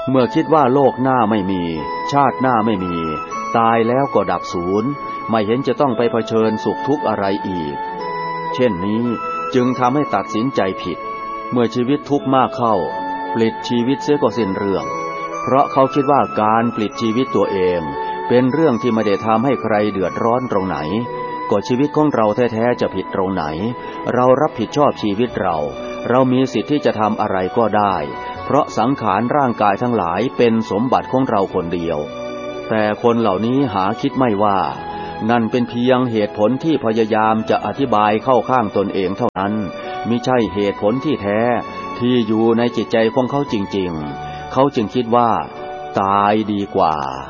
เมื่อคิดว่าโลกหน้าไม่มีชาติหน้าไม่มีตายแล้วก็ดับสูญไม่เห็นจะต้องไปเผชิญสุขทุกข์อะไรอีกเช่นนี้จึงทำให้ตัดสินใจผิดเมื่อชีวิตทุกข์มากเข้าปลิดชีวิตเสียก็สิ้นเรื่องเพราะเขาคิดว่าการปลิดชีวิตตัวเองเป็นเรื่องที่ไม่ได้ทำให้ใครเดือดร้อนตรงไหนก็ชีวิตของเราแท้ๆจะผิดตรงไหนเรารับผิดชอบชีวิตเรามีสิทธิ์ที่จะทำอะไรก็ได้เพราะสังขารร่างกายทั้งหลายเป็นสมบัติของเราคนเดียวแต่คนเหล่านี้หาคิดไม่ว่านั่นเป็นเพียงเหตุผลที่พยายามจะอธิบายเข้าข้างตนเองเท่านั้นมิใช่เหตุผลที่แท้ที่อยู่ในจิตใจของเขาจริงๆเขาจึงคิดว่าตายดีกว่า